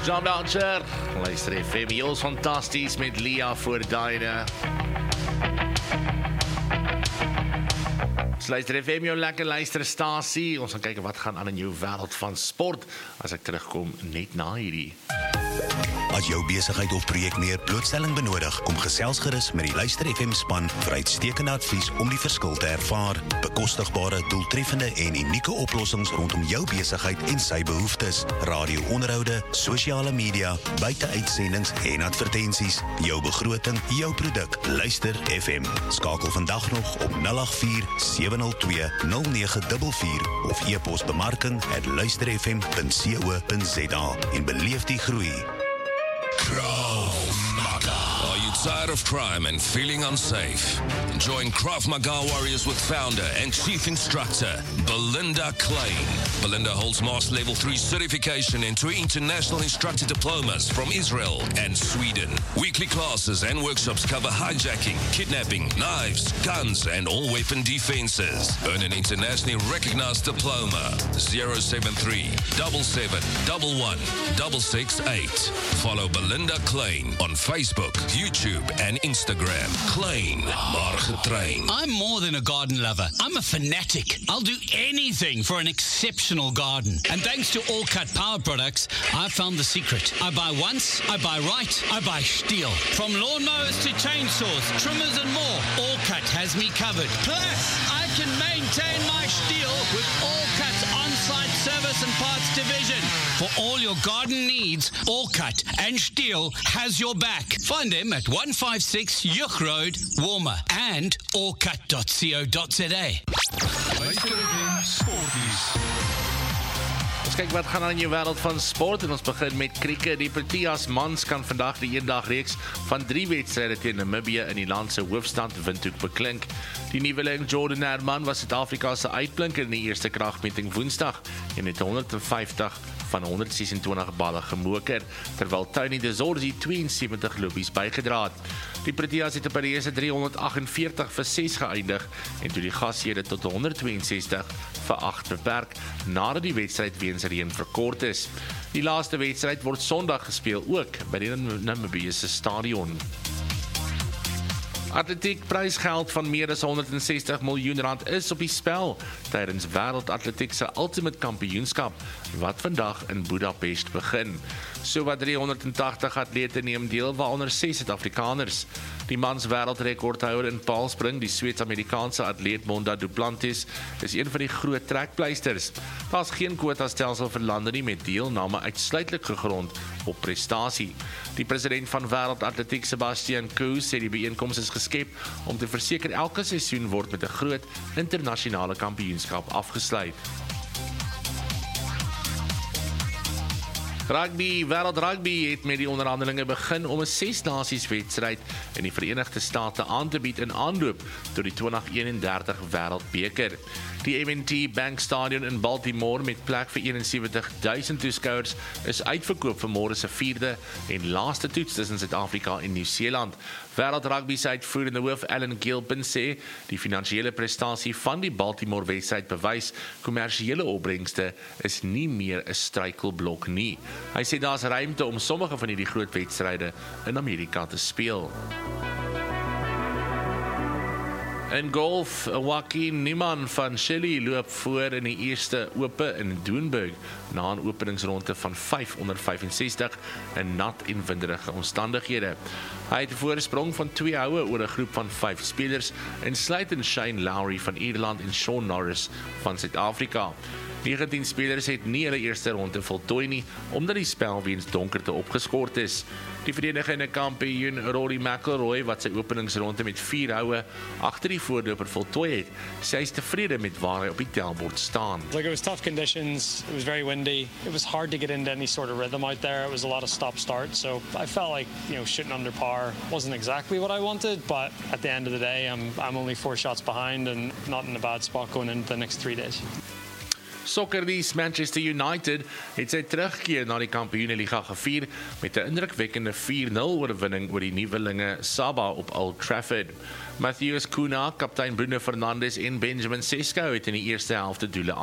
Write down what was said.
John Belcher, luister FM, heel fantasties met Lia Voorduine. Luister FM, jou lekker luisterstasie. Ons gaan kyk wat gaan aan in jou wêreld van sport, as ek terugkom net na hierdie. As jou besigheid of projek meer blootstelling benodig, kom gesels gerus met die Luister FM span vir uitstekende advies om die verskil te ervaar. Bekostigbare, doeltreffende en unieke oplossings rondom jou besigheid en sy behoeftes. Radio-onderhoude, sosiale media, buiteuitsendings en advertensies. Jou begroting, jou produk. Luister FM. Skakel vandag nog op 084-702-0944 of e-pos bemarking@luisterfm.co.za en beleef die groei. Krav Maga. Are you tired of crime and feeling unsafe? Join Krav Maga Warriors with founder and chief instructor Belinda Klein. Belinda holds Master Level 3 certification and 2 international instructor diplomas from Israel and Sweden. Weekly classes and workshops cover hijacking, kidnapping, knives, guns and all weapon defenses. Earn an internationally recognized diploma. 073 77 11 668. Follow Belinda Klein on Facebook, YouTube and Instagram. Klein, maar getrain. I'm more than a garden lover. I'm a fanatic. I'll do anything for an exceptional garden. And thanks to All Cut Power products, I found the secret. I buy once, I buy right, I buy steel. From lawnmowers to chainsaws, trimmers and more, All Cut has me covered. Plus, I can maintain my steel with All Cut's on-site service and parts division. For all your garden needs, All Cut and Steel has your back. Find them at 156 Yuch Road, Warmer, and allcut.co.za. Ons kyk wat gaan aan in jou wêreld van sport en ons begin met krieke. Die Proteas mans kan vandag die eendagreeks van 3 wedstryde teen Namibië in die land se hoofstad Windhoek beklink. Die nuweling Jordan Herman was Suid-Afrika se uitblinker in die eerste kragmeting Woensdag en het 150 van 126 balle gemoker, terwyl Tony de Zorzi 72 lopies bygedra het. Die Proteas het op die eerste 348 vir 6 geëindig en toe die gasheerde tot 162 vir 8 beperk, nadat die wedstryd weens reën verkort is. Die laaste wedstryd word Sondag gespeel ook by die Namibië se stadion. Atletiek prysgeld van meer as 160 miljoen rand is op die spel tydens Wêreldatletiek se Ultimate Kampioenskap wat vandag in Budapest begin. Sowat 380 atlete neem deel, waaronder 6 Suid-Afrikaners. Die mans wêreldrekordhouer in paalspring, die Sweeds-Amerikaanse atleet Monda Duplantis, is een van die groot trekpleisters. Daar's geen kwotastelsel vir lande nie, met deelname uitsluitlik gegrond op prestasie. Die president van Wêreldatletiek, Sebastian Coe, sê die byeenkoms is geskep om te verseker elke seisoen word met 'n groot internasionale kampioenskap afgesluit. Rugby, Wêreld Rugby het met die onderhandelinge begin om 'n 6-nasies wedstryd in die Verenigde State aan te bied in aanloop tot die 2031 Wêreldbeker. Die M&T Bank Stadion in Baltimore met plek vir 71,000 toeskouers is uitverkoop vir môre se 4de en laaste toets tussen Suid-Afrika en Nieu-Seeland. Wêreld Rugby se uitvoerende hoof Alan Gilpin sê die finansiële prestasie van die Baltimore wedstryd bewys kommersiële opbrengste is nie meer 'n struikelblok nie. Hy sê daar's ruimte om sommige van hierdie groot wedstryde in Amerika te speel. In golf, Joaquin Niemann van Chile loop voor in die eerste ope in Doenburg na 'n openingsronde van 5 onder 65 in nat en winderige omstandighede. Hy het 'n voorsprong van 2 houe oor 'n groep van 5 spelers, insluitend Shane Lowry van Ierland en Shaun Norris van Suid-Afrika. 19 spelers het nie hulle eerste ronde voltooi nie, omdat die spel weens donkerte opgeskort is. Die verdedigende kampioen Rory McIlroy, wat sy openingsronde met 4 houe agter die voorloper voltooi het, sê hy is tevrede met waar hy op die tellbord staan. Like, it was tough conditions, it was very windy, it was hard to get into any sort of rhythm out there, it was a lot of stop-start, so I felt like, shooting under par wasn't exactly what I wanted, but at the end of the day, I'm only 4 shots behind and not in a bad spot going into the next 3 days. Sokkerdies Manchester United het sy terugkeer na die Kampioenliga gevier met 'n indrukwekkende 4-0 oorwinning oor die nuwelinge Saba op Old Trafford. Matheus Cunha, kaptein Bruno Fernandes en Benjamin Sesko het in die eerste helfte doele